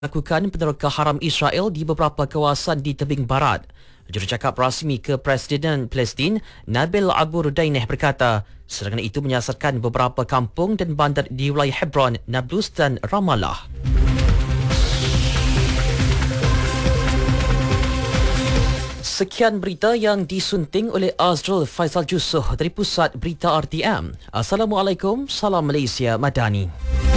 Lakukan peneroka haram Israel di beberapa kawasan di tebing barat. Jurucakap rasmi Kepresiden Palestin, Nabil Abu Rudaineh berkata, serangan itu menyasarkan beberapa kampung dan bandar di wilayah Hebron, Nablus dan Ramallah. Sekian berita yang disunting oleh Azrul Faizal Jusuh dari Pusat Berita RTM. Assalamualaikum, salam Malaysia Madani.